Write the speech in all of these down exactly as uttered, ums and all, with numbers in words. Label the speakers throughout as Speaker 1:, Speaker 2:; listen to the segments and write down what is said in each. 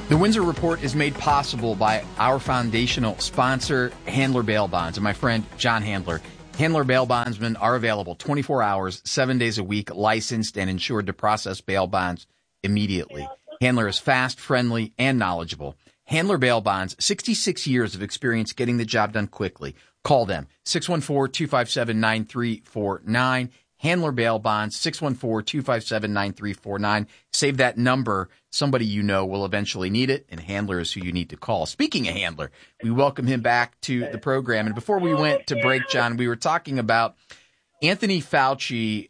Speaker 1: The Windsor Report is made possible by our foundational sponsor, Handler Bail Bonds, and my friend John Handler. Handler Bail Bondsmen are available twenty-four hours, seven days a week, licensed and insured to process bail bonds immediately. Handler is fast, friendly, and knowledgeable. Handler Bail Bonds, sixty-six years of experience getting the job done quickly. Call them, six one four, two five seven, nine three four nine. Handler Bail Bonds, six one four, two five seven, nine three four nine. Save that number. Somebody you know will eventually need it, and Handler is who you need to call. Speaking of Handler, we welcome him back to the program. And before we went to break, John, we were talking about Anthony Fauci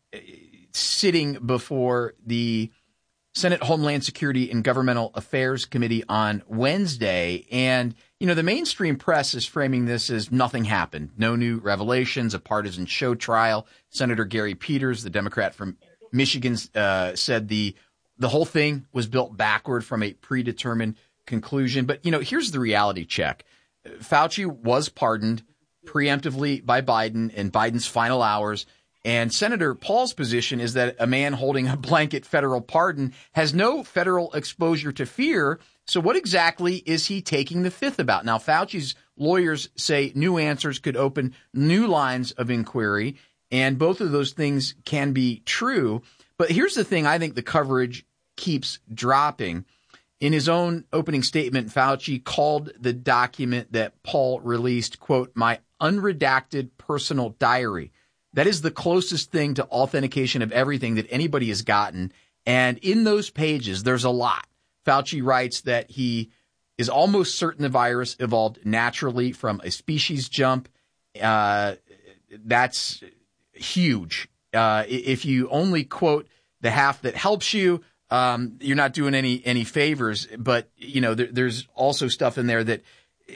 Speaker 1: sitting before the Senate Homeland Security and Governmental Affairs Committee on Wednesday. And, you know, the mainstream press is framing this as nothing happened. No new revelations, a partisan show trial. Senator Gary Peters, the Democrat from Michigan, uh, said the the whole thing was built backward from a predetermined conclusion. But, you know, here's the reality check. Fauci was pardoned preemptively by Biden in Biden's final hours. And Senator Paul's position is that a man holding a blanket federal pardon has no federal exposure to fear. So what exactly is he taking the fifth about? Now, Fauci's lawyers say new answers could open new lines of inquiry, and both of those things can be true. But here's the thing I think the coverage keeps dropping. In his own opening statement, Fauci called the document that Paul released, quote, my unredacted personal diary. That is the closest thing to authentication of everything that anybody has gotten. And in those pages, there's a lot. Fauci writes that he is almost certain the virus evolved naturally from a species jump. Uh, that's huge. Uh, if you only quote the half that helps you, um, you're not doing any any favors. But, you know, there, there's also stuff in there that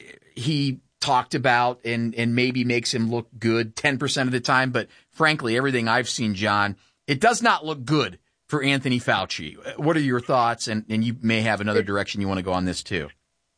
Speaker 1: he talked about and, and maybe makes him look good ten percent of the time. But frankly, everything I've seen, John, it does not look good for Anthony Fauci. What are your thoughts? And, and you may have another direction you want to go on this, too.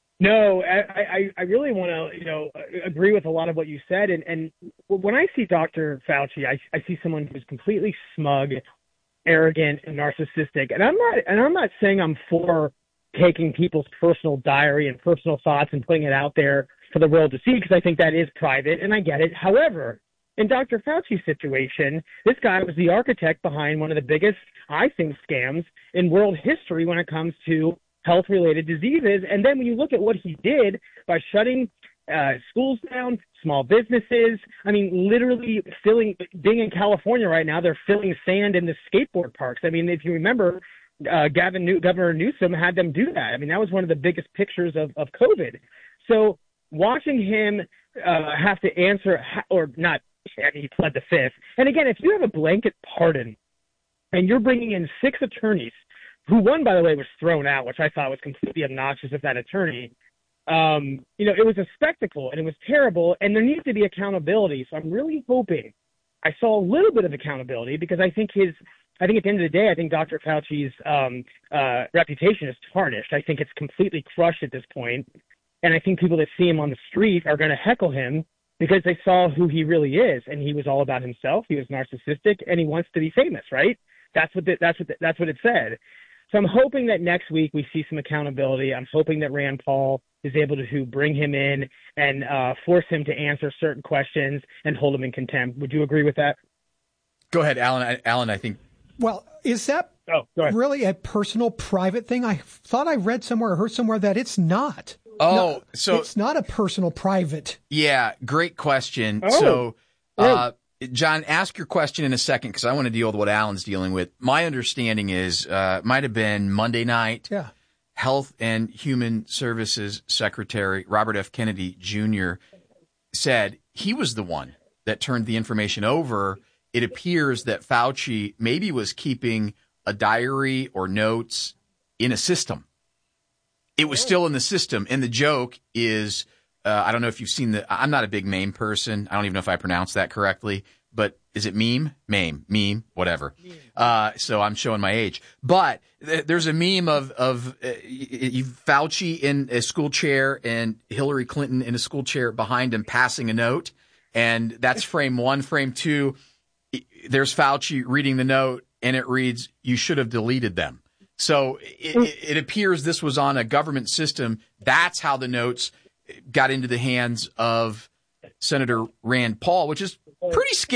Speaker 2: No, I, I, I really want to, you know, agree with a lot of what you said. And, and when I see Doctor Fauci, I, I see someone who's completely smug, arrogant, and narcissistic. And I'm not, and I'm not saying I'm for taking people's personal diary and personal thoughts and putting it out there for the world to see, because I think that is private, and I get it. However, in Doctor Fauci's situation, this guy was the architect behind one of the biggest, I think, scams in world history when it comes to health-related diseases. And then when you look at what he did by shutting uh, schools down, small businesses, I mean, literally filling, being in California right now, they're filling sand in the skateboard parks. I mean, if you remember, uh, Gavin New- Governor Newsom had them do that. I mean, that was one of the biggest pictures of, of COVID. So watching him uh, have to answer, or not, I mean, he pled the fifth. And again, if you have a blanket pardon and you're bringing in six attorneys, who one, by the way, was thrown out, which I thought was completely obnoxious of that attorney, um, you know, it was a spectacle and it was terrible, and there needs to be accountability. So I'm really hoping I saw a little bit of accountability, because I think his, I think at the end of the day, I think Doctor Fauci's um, uh, reputation is tarnished. I think it's completely crushed at this point. And I think people that see him on the street are going to heckle him because they saw who he really is. And he was all about himself. He was narcissistic, and he wants to be famous, right? That's what the, that's what the, that's what it said. So I'm hoping that next week we see some accountability. I'm hoping that Rand Paul is able to, to bring him in and uh, force him to answer certain questions and hold him in contempt. Would you agree with that?
Speaker 1: Go ahead, Alan. I, Alan, I think.
Speaker 3: Well, is that
Speaker 2: oh, go ahead.
Speaker 3: really a personal, private thing? I thought I read somewhere or heard somewhere that it's not.
Speaker 1: Oh,
Speaker 3: no,
Speaker 1: so
Speaker 3: it's not a personal, private.
Speaker 1: Yeah, great question.
Speaker 2: Oh.
Speaker 1: So, uh, John, ask your question in a second, because I want to deal with what Alan's dealing with. My understanding is, uh, might have been Monday night.
Speaker 3: Yeah.
Speaker 1: Health and Human Services Secretary Robert F. Kennedy Junior said he was the one that turned the information over. It appears that Fauci maybe was keeping a diary or notes in a system. It was still in the system. And the joke is, uh, I don't know if you've seen the, I'm not a big meme person. I don't even know if I pronounced that correctly, but is it meme? Meme, meme, whatever. Uh, so I'm showing my age. But th- there's a meme of, of uh, Fauci in a school chair and Hillary Clinton in a school chair behind him passing a note. And that's frame one. Frame two, there's Fauci reading the note, and it reads, "You should have deleted them." So it, it appears this was on a government system. That's how the notes got into the hands of Senator Rand Paul, which is pretty scary.